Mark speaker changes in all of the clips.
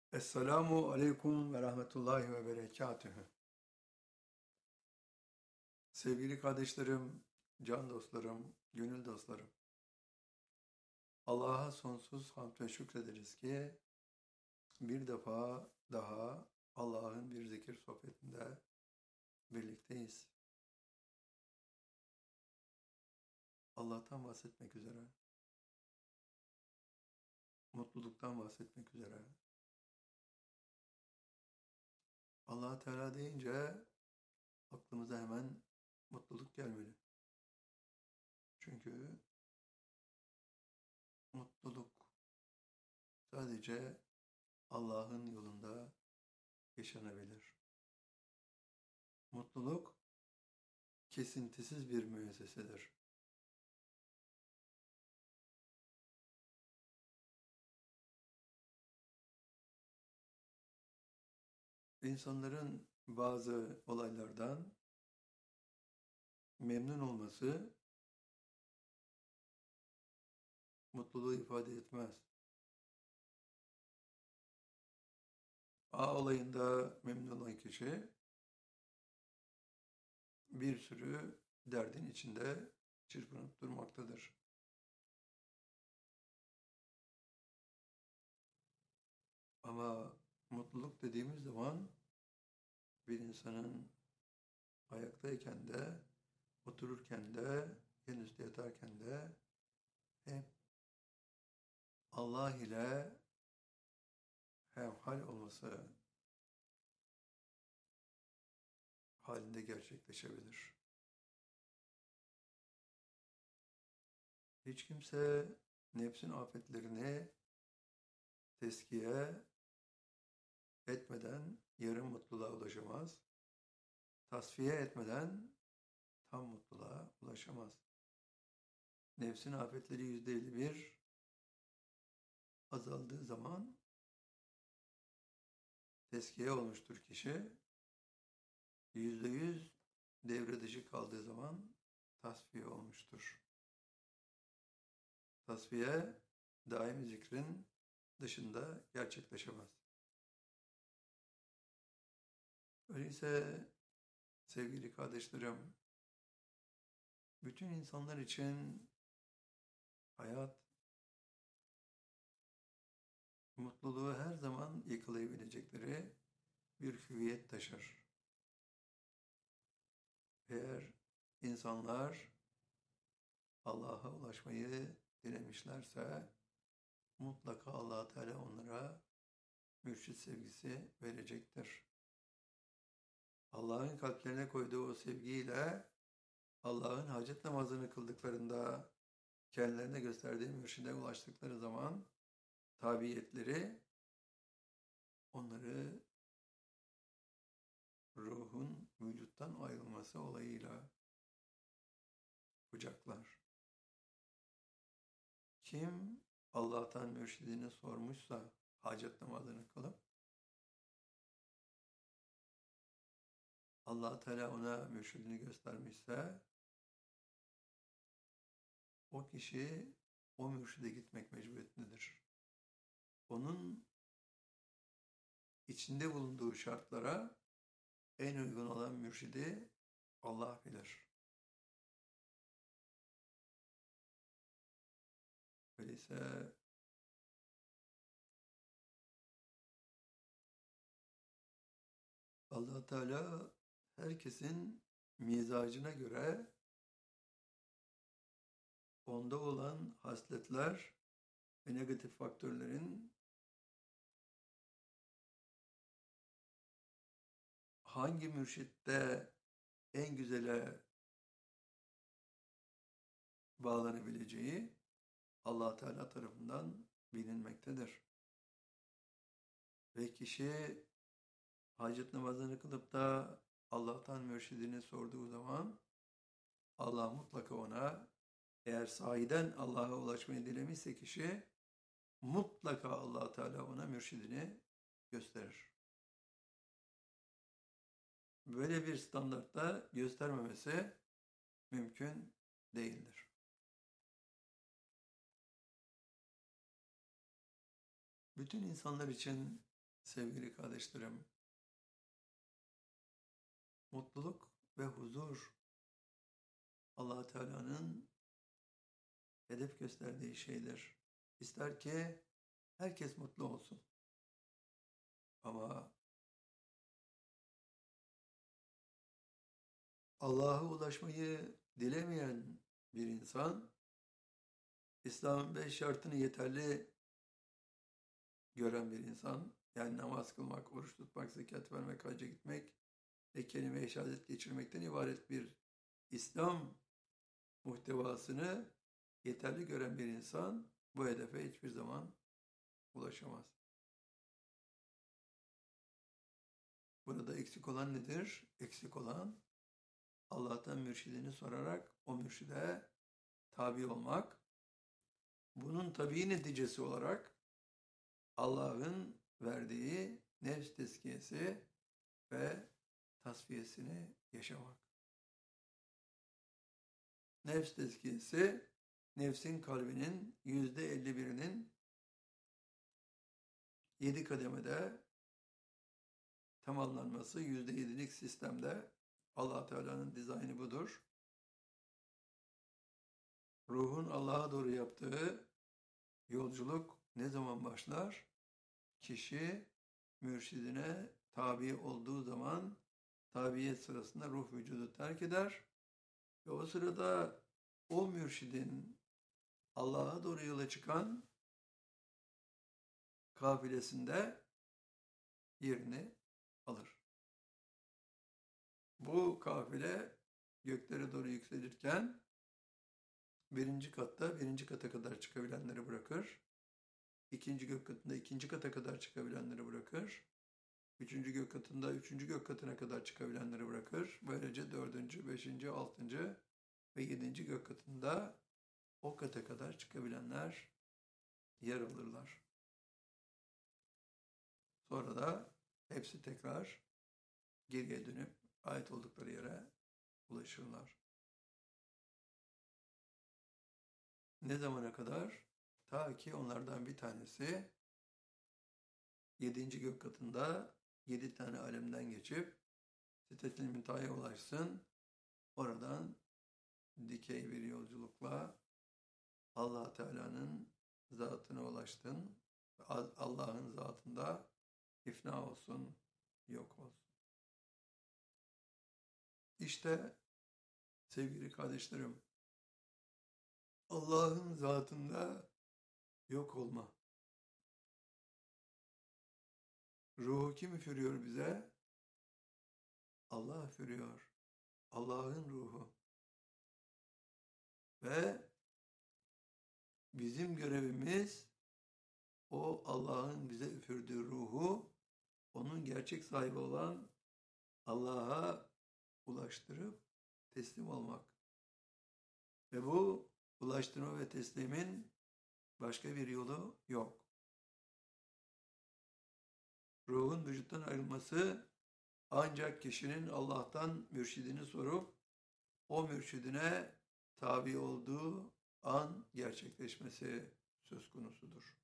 Speaker 1: Esselamu aleyküm ve rahmetullahi ve berekatühü. Sevgili kardeşlerim, can dostlarım, gönül dostlarım. Allah'a sonsuz hamd ve şükrederiz ki bir defa daha Allah'ın bir zikir sohbetinde birlikteyiz. Allah'tan bahsetmek üzere, mutluluktan bahsetmek üzere. Allah Teala deyince aklımıza hemen mutluluk gelmeli. Çünkü mutluluk sadece Allah'ın yolunda yaşanabilir. Mutluluk kesintisiz bir müessesedir. İnsanların bazı olaylardan memnun olması mutluluğu ifade etmez. A olayında memnun olan kişi bir sürü derdin içinde çırpınıp durmaktadır. Ama mutluluk dediğimiz zaman bir insanın ayaktayken de, otururken de, en üstte yatarken de hep Allah ile hemhal olması halinde gerçekleşebilir. Hiç kimse nefsin afetlerini teskiye etmeden yarım mutluluğa ulaşamaz. Tasfiye etmeden tam mutluluğa ulaşamaz. Nefsin afetleri %51 azaldığı zaman teskiye olmuştur kişi. %100 devre dışı kaldığı zaman tasfiye olmuştur. Tasfiye daimi zikrin dışında gerçekleşemez. Öyleyse sevgili kardeşlerim, bütün insanlar için hayat mutluluğu her zaman yakalayabilecekleri bir hüviyet taşır. Eğer insanlar Allah'a ulaşmayı dilemişlerse mutlaka Allah Teala onlara mürşit sevgisi verecektir. Allah'ın kalplerine koyduğu o sevgiyle Allah'ın hacet namazını kıldıklarında kendilerine gösterdiği mürşide ulaştıkları zaman tabiyetleri onları ruhun vücuttan ayrılması olayıyla kucaklar. Kim Allah'tan mürşidini sormuşsa hacet namazını kılıp Allah Teala ona mürşidini göstermişse o kişi o mürşide gitmek mecburiyetindedir. Onun içinde bulunduğu şartlara en uygun olan mürşidi Allah bilir. Öyleyse Allah Teala herkesin mizacına göre onda olan hasletler ve negatif faktörlerin hangi mürşitte en güzele bağlanabileceği Allah Teala tarafından bilinmektedir. Ve kişi hacet namazını kılıp da Allah'tan mürşidini sorduğu zaman Allah mutlaka ona, eğer sahiden Allah'a ulaşmayı dilemişse kişi, mutlaka Allah Teala ona mürşidini gösterir. Böyle bir standartta göstermemesi mümkün değildir. Bütün insanlar için Sevgili kardeşlerim, mutluluk ve huzur Allah Teala'nın hedef gösterdiği şeydir. İster ki herkes mutlu olsun. Ama Allah'a ulaşmayı dilemeyen bir insan, İslam'ın 5 şartını yeterli gören bir insan, yani namaz kılmak, oruç tutmak, zekat vermek, hacca gitmek ve kelime-i şehadet geçirmekten ibaret bir İslam muhtevasını yeterli gören bir insan bu hedefe hiçbir zaman ulaşamaz. Burada eksik olan nedir? Eksik olan Allah'tan mürşidini sorarak o mürşide tabi olmak. Bunun tabii neticesi olarak Allah'ın verdiği nefs tezkiyesi ve tasfiyesini yaşamak. Nefs tezkiyesi, nefsin kalbinin %51'inin 7 kademede tamamlanması, %7'lik sistemde Allah Teala'nın dizaynı budur. Ruhun Allah'a doğru yaptığı yolculuk ne zaman başlar? Kişi mürşidine tabi olduğu zaman tabiyet sırasında ruh vücudu terk eder ve o sırada o mürşidin Allah'a doğru yola çıkan kafilesinde yerini alır. Bu kafile göklere doğru yükselirken birinci katta birinci kata kadar çıkabilenleri bırakır. İkinci gök katında ikinci kata kadar çıkabilenleri bırakır. Üçüncü gök katında üçüncü gök katına kadar çıkabilenleri bırakır. Böylece dördüncü, beşinci, altıncı ve yedinci gök katında o kata kadar çıkabilenler yer alırlar. Sonra da hepsi tekrar geriye dönüp ait oldukları yere ulaşırlar. Ne zamana kadar? Ta ki onlardan bir tanesi 7. gök katında 7 tane alemden geçip Sidretil Münteha'ya ulaşsın. Oradan dikey bir yolculukla Allah Teala'nın zatına ulaştın. Allah'ın zatında ifna olsun, yok olsun. İşte sevgili kardeşlerim, Allah'ın zatında yok olma. Ruhu kim üfürüyor bize? Allah üfürüyor. Allah'ın ruhu. Ve bizim görevimiz o Allah'ın bize üfürdüğü ruhu onun gerçek sahibi olan Allah'a ulaştırıp teslim olmak. Ve bu ulaştırma ve teslimin başka bir yolu yok. Ruhun vücuttan ayrılması ancak kişinin Allah'tan mürşidini sorup o mürşidine tabi olduğu an gerçekleşmesi söz konusudur.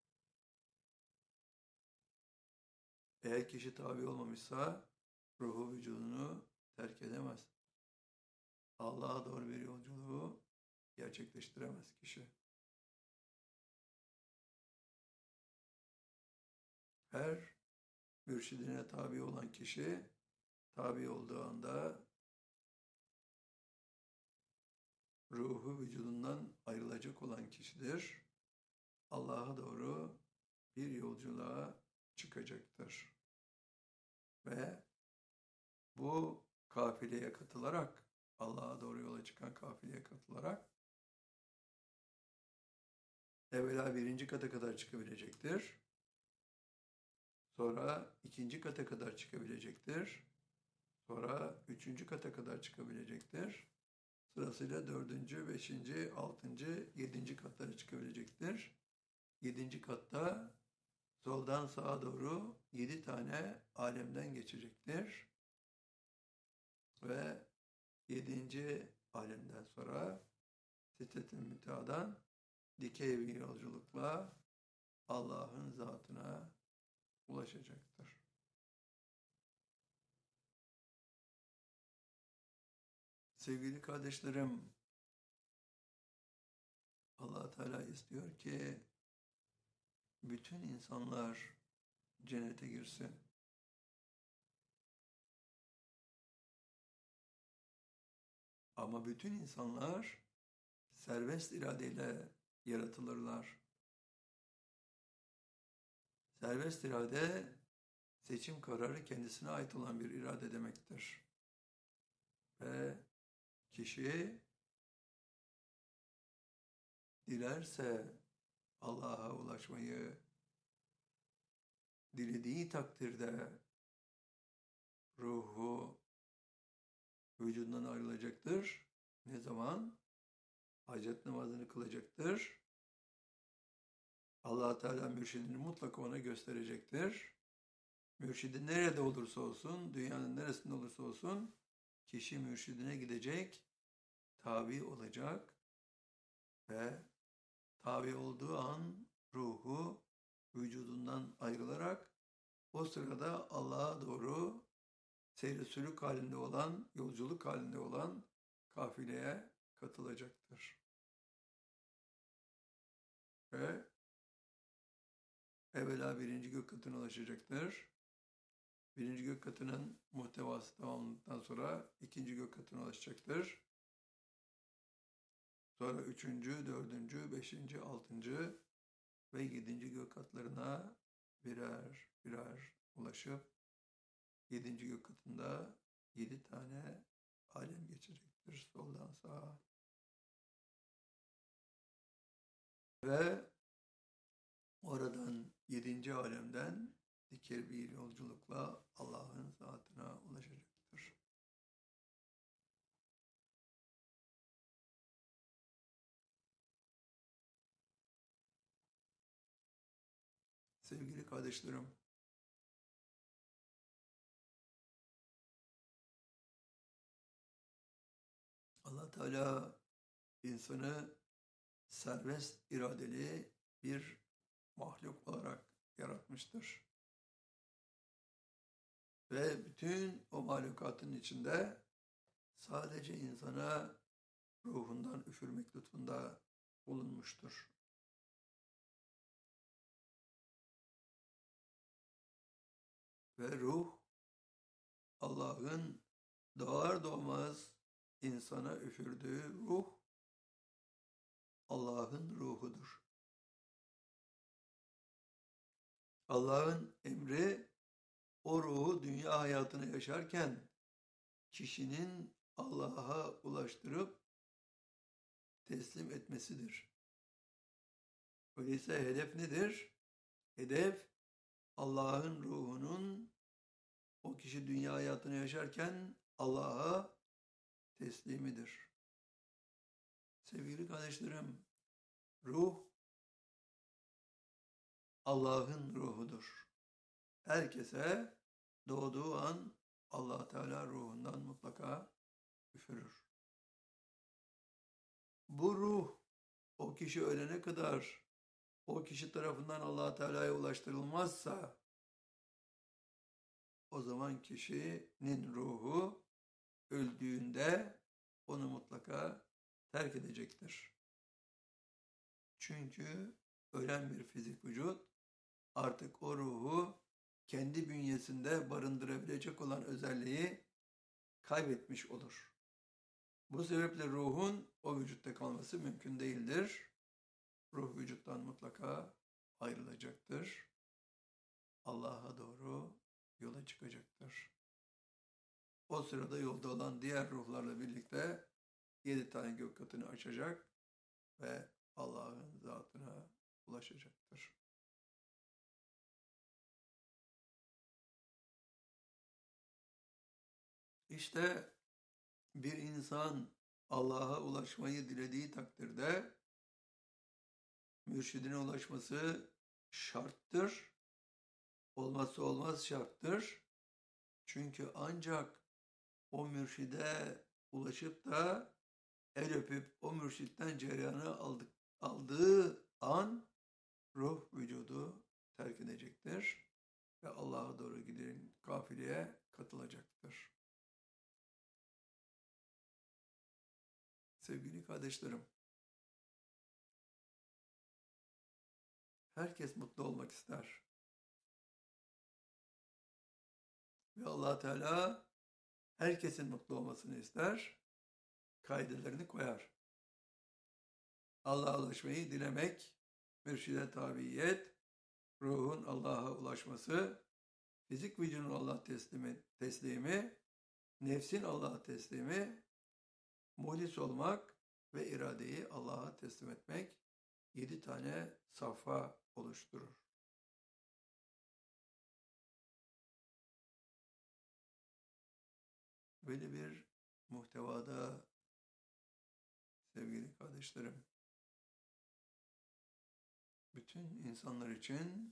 Speaker 1: Eğer kişi tabi olmamışsa ruhu vücudunu terk edemez. Allah'a doğru bir yolculuğu gerçekleştiremez kişi. Her mürşidine tabi olan kişi tabi olduğu anda ruhu vücudundan ayrılacak olan kişidir. Allah'a doğru bir yolculuğa çıkacaktır. Ve bu kafileye katılarak, Allah'a doğru yola çıkan kafileye katılarak evvela birinci kata kadar çıkabilecektir. Sonra ikinci kata kadar çıkabilecektir. Sonra üçüncü kata kadar çıkabilecektir. Sırasıyla dördüncü, beşinci, altıncı, yedinci katlara çıkabilecektir. Yedinci katta soldan sağa doğru 7 tane alemden geçecektir. Ve 7. alemden sonra Sidretil Münteha'dan dikey bir yolculukla Allah'ın zatına ulaşacak. ulaşacaktır. Sevgili kardeşlerim, Allah Teala istiyor ki bütün insanlar cennete girsin. Ama bütün insanlar serbest iradeyle yaratılırlar. Serbest irade, seçim kararı kendisine ait olan bir irade demektir. Ve kişi dilerse Allah'a ulaşmayı, dilediği takdirde ruhu vücudundan ayrılacaktır. Ne zaman? Hacet namazını kılacaktır. Allah Teala mürşidini mutlaka ona gösterecektir. Mürşidi nerede olursa olsun, dünyanın neresinde olursa olsun, kişi mürşidine gidecek, tabi olacak ve tabi olduğu an ruhu vücudundan ayrılarak o sırada Allah'a doğru seyri sülük halinde olan, yolculuk halinde olan kafileye katılacaktır. Ve evvela birinci gök katına ulaşacaktır. Birinci gök katının muhtevası tamamlandıktan sonra ikinci gök katına ulaşacaktır. Sonra üçüncü, dördüncü, beşinci, altıncı ve yedinci gök katlarına birer birer ulaşıp yedinci gök katında 7 tane alem geçecektir soldan sağa. Ve oradan 7. alemden dikey bir yolculukla Allah'ın zatına ulaşacaktır. Sevgili kardeşlerim, Allah Teala insanı serbest iradeli bir mahluk olarak yaratmıştır. Ve bütün o mahlukatın içinde sadece insana ruhundan üfürmek lütfunda bulunmuştur. Ve ruh, Allah'ın doğar doğmaz insana üfürdüğü ruh, Allah'ın ruhudur. Allah'ın emri, o ruhu dünya hayatını yaşarken kişinin Allah'a ulaştırıp teslim etmesidir. Öyleyse hedef nedir? Hedef, Allah'ın ruhunun o kişi dünya hayatını yaşarken Allah'a teslimidir. Sevgili kardeşlerim, ruh Allah'ın ruhudur. Herkese doğduğu an Allah Teala ruhundan mutlaka üfürür. Bu ruh o kişi ölene kadar o kişi tarafından Allah Teala'ya ulaştırılmazsa o zaman kişinin ruhu öldüğünde onu mutlaka terk edecektir. Çünkü ölen bir fizik vücut artık o ruhu kendi bünyesinde barındırabilecek olan özelliği kaybetmiş olur. Bu sebeple ruhun o vücutta kalması mümkün değildir. Ruh vücuttan mutlaka ayrılacaktır. Allah'a doğru yola çıkacaktır. O sırada yolda olan diğer ruhlarla birlikte 7 tane gök katını açacak ve Allah'ın zatına ulaşacaktır. İşte bir insan Allah'a ulaşmayı dilediği takdirde mürşidine ulaşması şarttır. Olmazsa olmaz şarttır. Çünkü ancak o mürşide ulaşıp da el öpüp o mürşitten cereyanı aldığı an ruh vücudu terk edecektir. ve Allah'a doğru giden kafileye katılacaktır. Sevgili kardeşlerim, herkes mutlu olmak ister. Ve Allah Teala herkesin mutlu olmasını ister, kaidelerini koyar. Allah'a ulaşmayı dilemek, mürşide tabiyet, ruhun Allah'a ulaşması, fizik vücudun Allah teslimi, nefsin Allah'a teslimi, muhlis olmak ve iradeyi Allah'a teslim etmek 7 tane safha oluşturur. Böyle bir muhtevada sevgili kardeşlerim, bütün insanlar için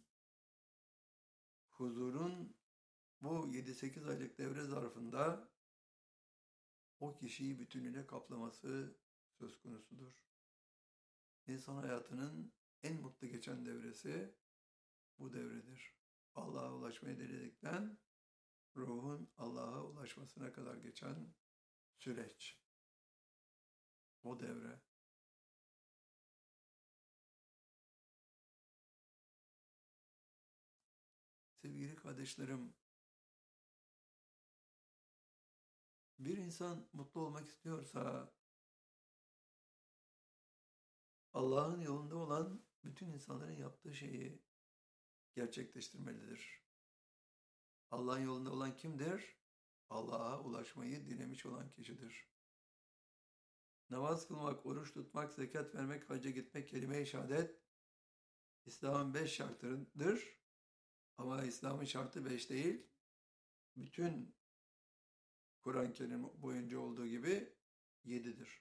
Speaker 1: huzurun bu 7-8 aylık devre zarfında o kişiyi bütünüyle kaplaması söz konusudur. İnsan hayatının en mutlu geçen devresi bu devredir. Allah'a ulaşmayı diledikten ruhun Allah'a ulaşmasına kadar geçen süreç. O devre. Sevgili kardeşlerim, bir insan mutlu olmak istiyorsa Allah'ın yolunda olan bütün insanların yaptığı şeyi gerçekleştirmelidir. Allah'ın yolunda olan kimdir? Allah'a ulaşmayı dilemiş olan kişidir. Namaz kılmak, oruç tutmak, zekat vermek, hacca gitmek, kelime-i şehadet İslam'ın 5 şartıdır. Ama İslam'ın şartı 5 değil. Bütün Kur'an-ı Kerim boyunca olduğu gibi 7'dir.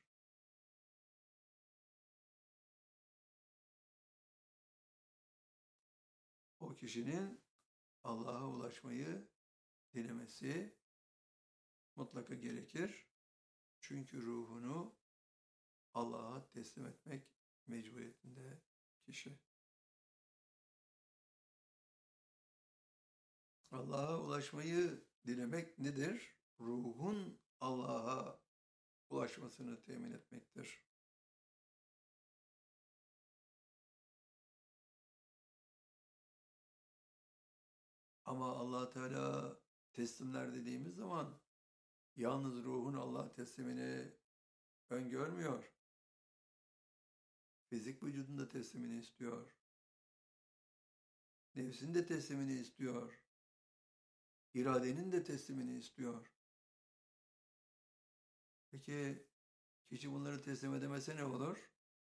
Speaker 1: O kişinin Allah'a ulaşmayı dilemesi mutlaka gerekir. Çünkü ruhunu Allah'a teslim etmek mecburiyetinde kişi. Allah'a ulaşmayı dilemek nedir? Ruhun Allah'a ulaşmasını temin etmektir. Ama Allah Teala teslimler dediğimiz zaman yalnız ruhun Allah teslimini öngörmüyor. Fizik vücudun da teslimini istiyor. Nefsin de teslimini istiyor. İradenin de teslimini istiyor. Peki kişi bunları teslim edemese ne olur?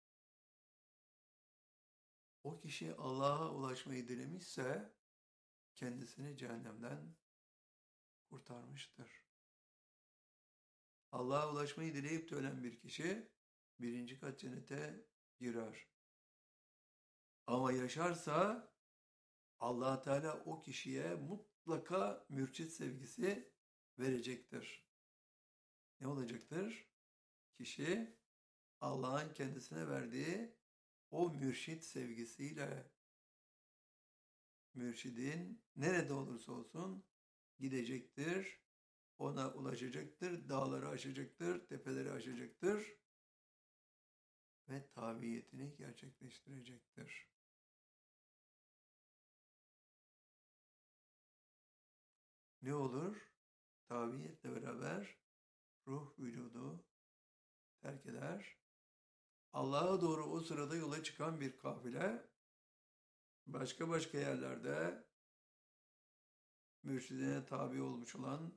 Speaker 1: O kişi Allah'a ulaşmayı dilemişse kendisini cehennemden kurtarmıştır. Allah'a ulaşmayı dileyip de ölen bir kişi 1. kat cennete girer. Ama yaşarsa Allah Teala o kişiye mutlaka mürşit sevgisi verecektir. Ne olacaktır? Kişi Allah'ın kendisine verdiği o mürşit sevgisiyle mürşidin nerede olursa olsun gidecektir, ona ulaşacaktır, dağları aşacaktır, tepeleri aşacaktır ve tabiyetini gerçekleştirecektir. Ne olur? Tabiyetle beraber ruh vücudu terk eder. Allah'a doğru o sırada yola çıkan bir kafile başka yerlerde mürşidine tabi olmuş olan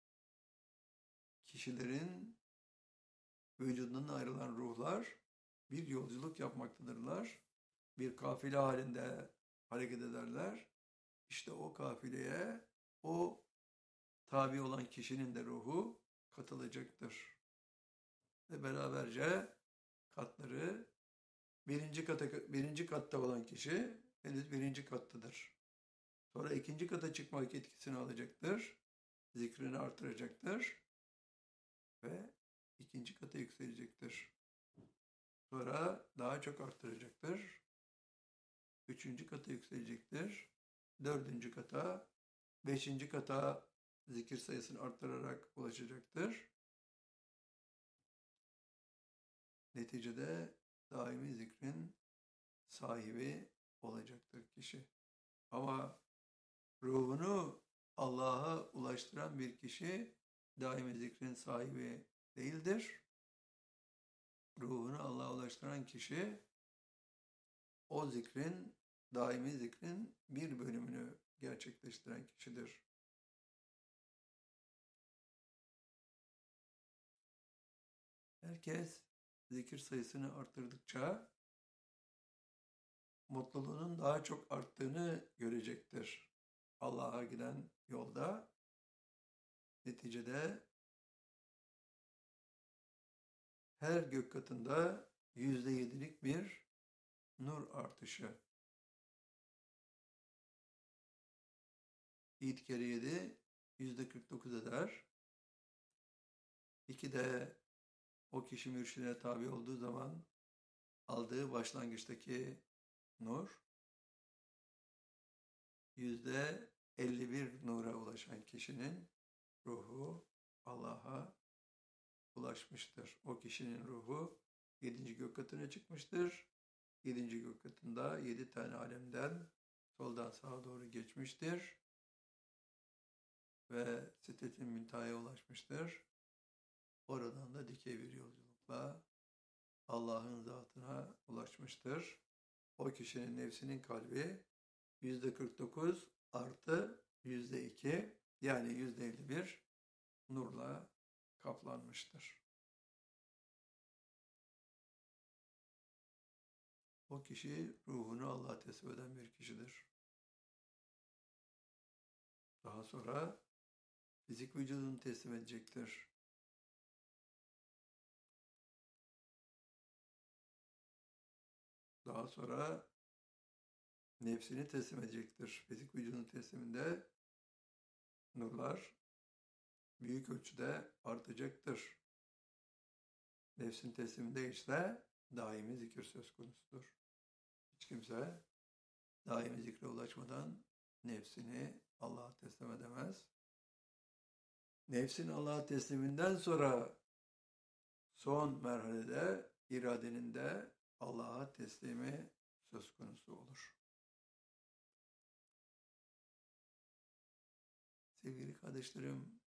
Speaker 1: kişilerin vücudundan ayrılan ruhlar bir yolculuk yapmaktadırlar. Bir kafile halinde hareket ederler. İşte o kafileye o tabi olan kişinin de ruhu katılacaktır. Ve beraberce katları birinci katta olan kişi henüz 1. kattadır. Sonra 2. kata çıkmak etkisini alacaktır. Zikrini artıracaktır. Ve 2. kata yükselecektir. Sonra daha çok arttıracaktır. 3. kata yükselecektir. dördüncü kata, beşinci kata zikir sayısını arttırarak ulaşacaktır. Neticede daimi zikrin sahibi olacaktır kişi. Ama ruhunu Allah'a ulaştıran bir kişi daimi zikrin sahibi değildir. Ruhunu Allah'a ulaştıran kişi o zikrin, daimi zikrin bir bölümünü gerçekleştiren kişidir. Herkes zikir sayısını arttırdıkça mutluluğunun daha çok arttığını görecektir. Allah'a giden yolda neticede her gök katında %7'lik bir nur artışı. 7 kere 7 %49 eder. 2 de o kişi mürşidine tabi olduğu zaman aldığı başlangıçtaki nur %51 nura ulaşan kişinin ruhu Allah'a ulaşmıştır. O kişinin ruhu 7. gök katına çıkmıştır. 7. gök katında 7 tane alemden soldan sağa doğru geçmiştir. Ve Sidret-i Münteha'ya ulaşmıştır. Oradan da dikey bir yolculukla Allah'ın zatına ulaşmıştır. O kişinin nefsinin kalbi %49 artı %2 yani %51 nurla kaplanmıştır. O kişi ruhunu Allah'a teslim eden bir kişidir. Daha sonra fizik vücudunu teslim edecektir. Daha sonra nefsini teslim edecektir. Fizik vücudun tesliminde nurlar büyük ölçüde artacaktır. Nefsin tesliminde ise daimi zikir söz konusudur. Hiç kimse daimi zikre ulaşmadan nefsini Allah'a teslim edemez. Nefsin Allah'a tesliminden sonra son merhalede iradenin de Allah'a teslimi söz konusu olur. Sevgili kardeşlerim,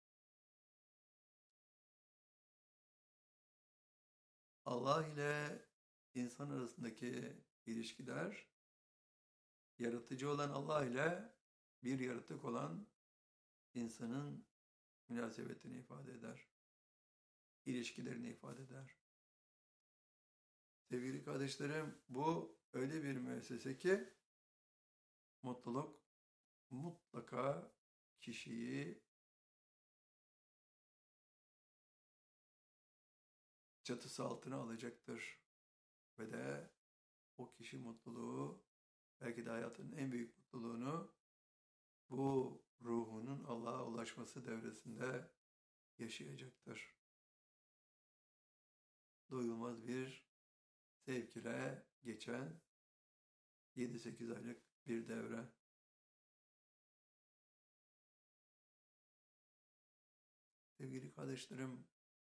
Speaker 1: Allah ile insan arasındaki ilişkiler, yaratıcı olan Allah ile bir yaratık olan insanın münasebetini ifade eder. İlişkilerini ifade eder. Sevgili kardeşlerim, bu öyle bir müessese ki mutluluk mutlaka kişiyi çatısı altına alacaktır. Ve de o kişi mutluluğu, belki de hayatının en büyük mutluluğunu bu ruhunun Allah'a ulaşması devresinde yaşayacaktır. Doyulmaz bir sevk ile geçen 7-8 aylık bir devre. Sevgili kardeşlerim,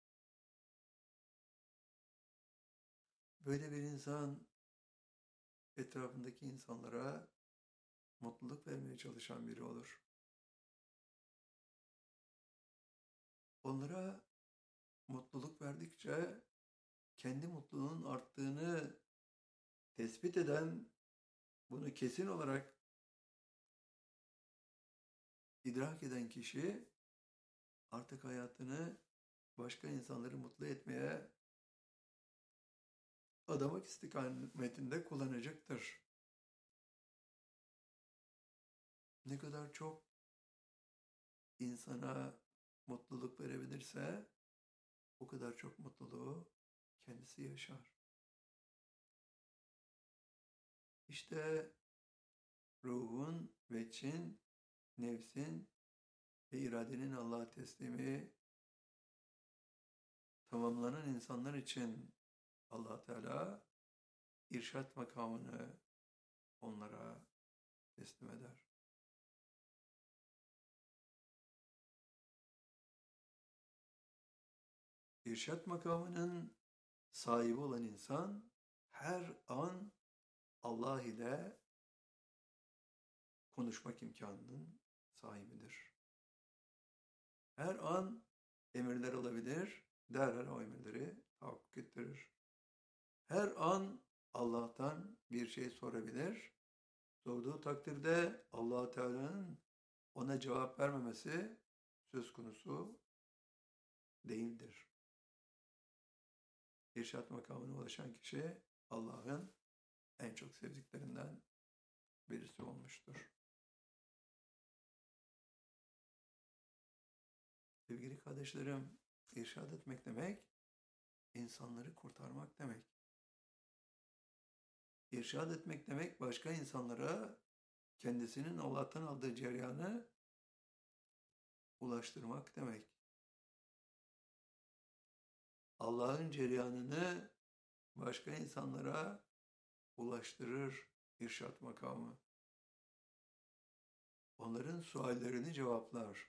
Speaker 1: böyle bir insan etrafındaki insanlara mutluluk vermeye çalışan biri olur. Onlara mutluluk verdikçe kendi mutluluğunun arttığını tespit eden, bunu kesin olarak idrak eden kişi artık hayatını başka insanları mutlu etmeye adamak istikametinde kullanacaktır. Ne kadar çok insana mutluluk verebilirse o kadar çok mutluluğu kendisi yaşar. İşte ruhun, veçin, nefsin ve iradenin Allah'a teslimi tamamlanan insanlar için Allah Teala irşat makamını onlara teslim eder. İrşad makamının sahibi olan insan her an Allah ile konuşmak imkanının sahibidir. Her an emirler alabilir, derhal o emirleri tahakkuk ettirir. Her an Allah'tan bir şey sorabilir. Sorduğu takdirde Allah Teala'nın ona cevap vermemesi söz konusu değildir. İrşad makamına ulaşan kişi Allah'ın en çok sevdiklerinden birisi olmuştur. Sevgili kardeşlerim, irşad etmek demek, insanları kurtarmak demek. İrşad etmek demek, başka insanlara kendisinin Allah'tan aldığı cereyanı ulaştırmak demek. Allah'ın cereyanını başka insanlara ulaştırır irşad makamı. Onların suallerini cevaplar.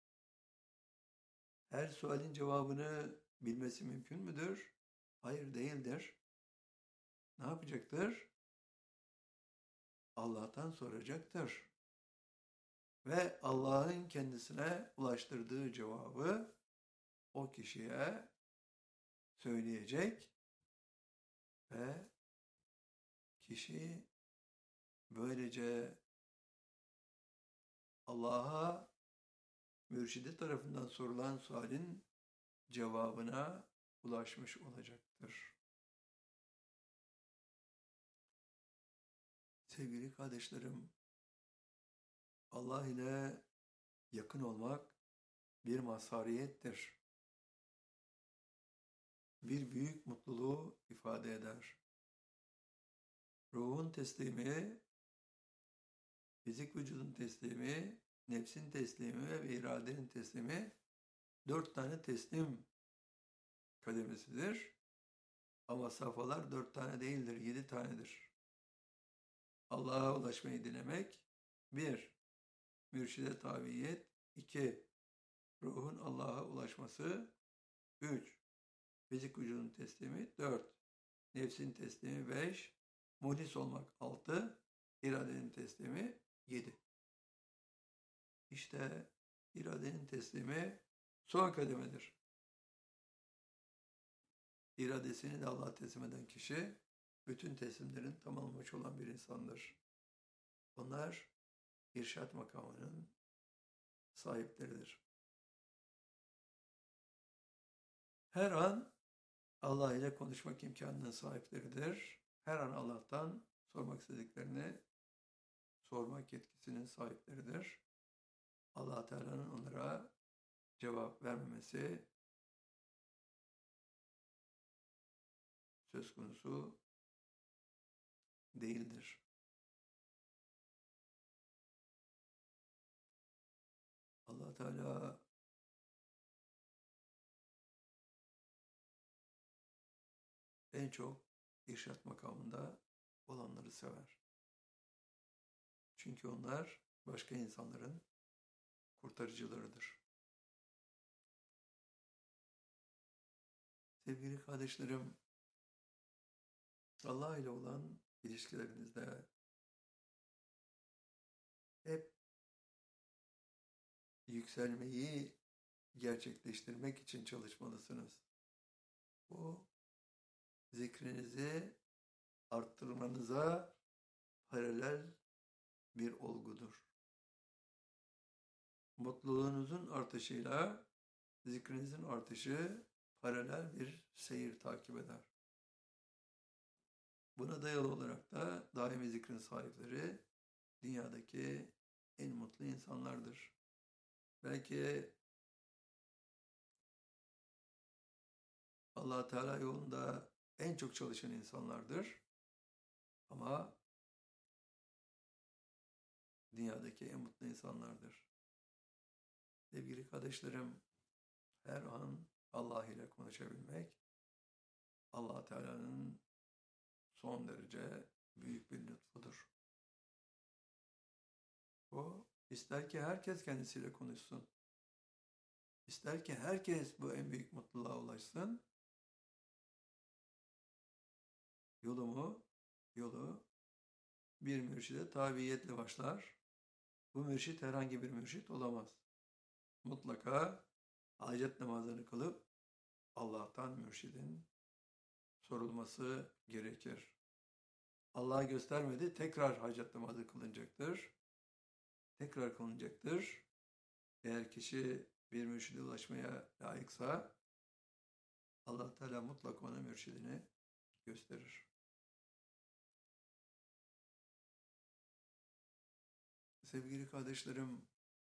Speaker 1: Her sualin cevabını bilmesi mümkün müdür? Hayır, değildir. Ne yapacaktır? Allah'tan soracaktır. Ve Allah'ın kendisine ulaştırdığı cevabı o kişiye söyleyecek ve kişi böylece Allah'a mürşidi tarafından sorulan sualin cevabına ulaşmış olacaktır. Sevgili kardeşlerim, Allah ile yakın olmak bir mazhariyettir. Bir büyük mutluluğu ifade eder. Ruhun teslimi, fizik vücudun teslimi, nefsin teslimi ve iradenin teslimi 4 tane teslim kademesidir. Ama safhalar 4 tane değildir, 7 tanedir. Allah'a ulaşmayı dilemek 1. Mürşide tabiyet 2. Ruhun Allah'a ulaşması 3. Fizik vücudun teslimi 4. Nefsin teslimi 5. Muhlis olmak 6. İradenin teslimi 7. İşte iradenin teslimi son kademedir. İradesini de Allah'a teslim eden kişi bütün teslimlerin tamamlamış olan bir insandır. Onlar irşad makamının sahipleridir. Her an Allah ile konuşmak imkanının sahipleridir. Her an Allah'tan sormak istediklerini sormak yetkisinin sahipleridir. Allah Teala'nın onlara cevap vermemesi söz konusu değildir. Allah Teala en çok irşad makamında olanları sever. Çünkü onlar başka insanların kurtarıcılarıdır. Sevgili kardeşlerim, Allah ile olan ilişkilerinizde hep yükselmeyi gerçekleştirmek için çalışmalısınız. Bu zikrinizi arttırmanıza paralel bir olgudur. Mutluluğunuzun artışıyla zikrinizin artışı paralel bir seyir takip eder. Buna dayalı olarak da daimi zikrin sahipleri dünyadaki en mutlu insanlardır. Belki Allah Teala yolunda en çok çalışan insanlardır. Ama dünyadaki en mutlu insanlardır. Sevgili kardeşlerim, her an Allah ile konuşabilmek, Allah Teala'nın son derece büyük bir lütfudur. O ister ki herkes kendisiyle konuşsun. İster ki herkes bu en büyük mutluluğa ulaşsın. Yolu bir mürşide tabiiyetle başlar. Bu mürşit herhangi bir mürşit olamaz. Mutlaka hacet namazını kılıp Allah'tan mürşidin sorulması gerekir. Allah göstermedi, tekrar hacet namazı kılınacaktır. Tekrar kılınacaktır. Eğer kişi bir mürşide ulaşmaya layıksa Allah Teala mutlaka ona mürşidini gösterir. Sevgili kardeşlerim,